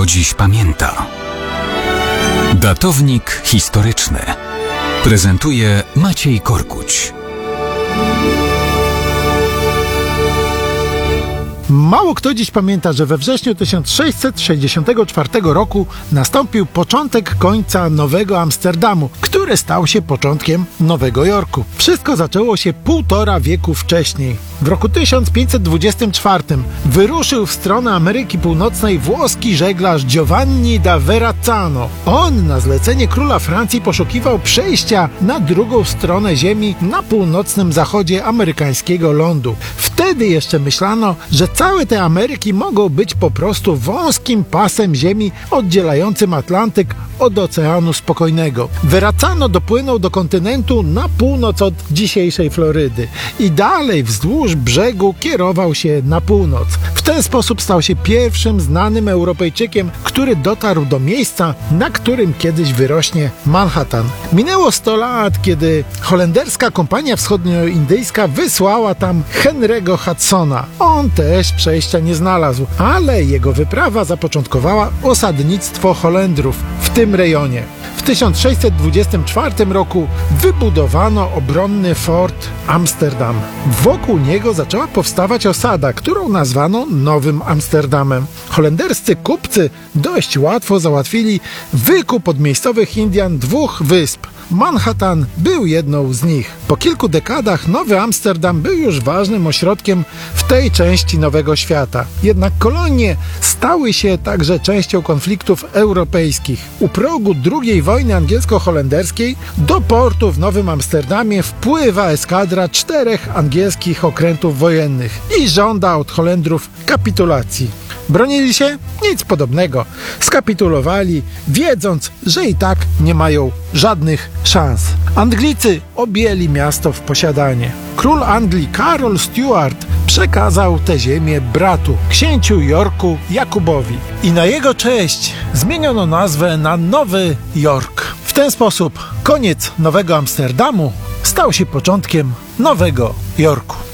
dziś pamięta. Datownik historyczny prezentuje Maciej Korkuć. Mało kto dziś pamięta, że we wrześniu 1664 roku nastąpił początek końca Nowego Amsterdamu, który stał się początkiem Nowego Jorku. Wszystko zaczęło się 1,5 wieku wcześniej. W roku 1524 wyruszył w stronę Ameryki Północnej włoski żeglarz Giovanni da Verrazzano. On na zlecenie króla Francji poszukiwał przejścia na drugą stronę ziemi na północnym zachodzie amerykańskiego lądu. Wtedy jeszcze myślano, że całe te Ameryki mogą być po prostu wąskim pasem ziemi oddzielającym Atlantyk od Oceanu Spokojnego. Verrazzano dopłynął do kontynentu na północ od dzisiejszej Florydy i dalej wzdłuż brzegu kierował się na północ. W ten sposób stał się pierwszym znanym Europejczykiem, który dotarł do miejsca, na którym kiedyś wyrośnie Manhattan. Minęło 100 lat, kiedy holenderska kompania wschodnioindyjska wysłała tam Henry'ego Hudsona. On też przejścia nie znalazł, ale jego wyprawa zapoczątkowała osadnictwo Holendrów w tym rejonie. W 1624 roku wybudowano obronny fort Amsterdam. Wokół niego zaczęła powstawać osada, którą nazwano Nowym Amsterdamem. Holenderscy kupcy dość łatwo załatwili wykup od miejscowych Indian 2 wysp. Manhattan był jedną z nich. Po kilku dekadach Nowy Amsterdam był już ważnym ośrodkiem w tej części Nowego Świata. Jednak kolonie stały się także częścią konfliktów europejskich. U progu II wojny angielsko-holenderskiej do portu w Nowym Amsterdamie wpływa eskadra 4 angielskich okrętów wojennych i żąda od Holendrów kapitulacji. Bronili się? Nic podobnego. Skapitulowali, wiedząc, że i tak nie mają żadnych szans. Anglicy objęli miasto w posiadanie. Król Anglii Karol Stuart przekazał tę ziemię bratu, księciu Yorku Jakubowi. I na jego cześć zmieniono nazwę na Nowy Jork. W ten sposób koniec Nowego Amsterdamu stał się początkiem Nowego Jorku.